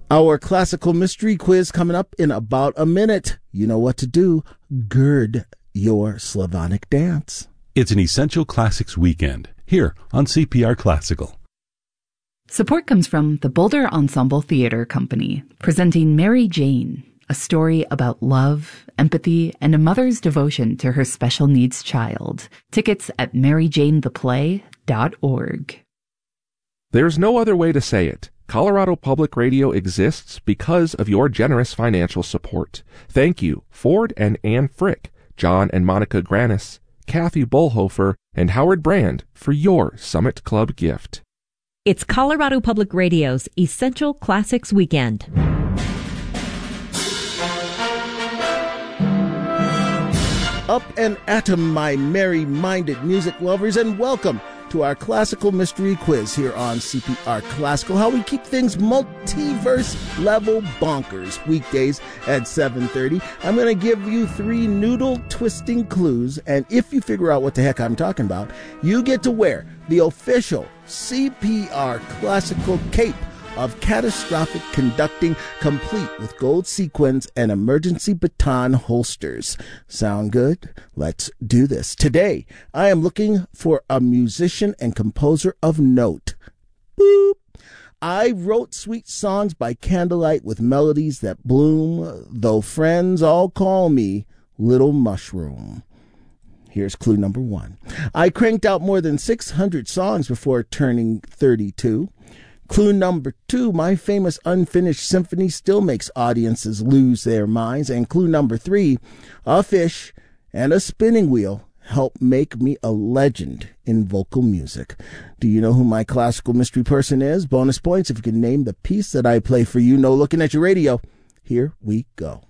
Our classical mystery quiz coming up in about a minute. You know what to do. Gird your Slavonic dance. It's an Essential Classics weekend here on CPR Classical. Support comes from the Boulder Ensemble Theater Company, presenting Mary Jane, a story about love, empathy, and a mother's devotion to her special needs child. Tickets at maryjanetheplay.org. There's no other way to say it. Colorado Public Radio exists because of your generous financial support. Thank you, Ford and Ann Frick, John and Monica Granis, Kathy Bullhofer, and Howard Brand for your Summit Club gift. It's Colorado Public Radio's Essential Classics Weekend. Up and atom, my merry-minded music lovers, and welcome to our classical mystery quiz here on CPR Classical, how we keep things multiverse level bonkers, weekdays at 7:30. I'm going to give you 3 noodle twisting clues, and if you figure out what the heck I'm talking about, you get to wear the official CPR Classical cape of catastrophic conducting, complete with gold sequins and emergency baton holsters. Sound good? Let's do this. Today, I am looking for a musician and composer of note. Boop. I wrote sweet songs by candlelight with melodies that bloom, though friends all call me Little Mushroom. Here's clue number 1. I cranked out more than 600 songs before turning 32. Clue number 2, my famous unfinished symphony still makes audiences lose their minds. And clue number 3, a fish and a spinning wheel help make me a legend in vocal music. Do you know who my classical mystery person is? Bonus points if you can name the piece that I play for you. No looking at your radio. Here we go.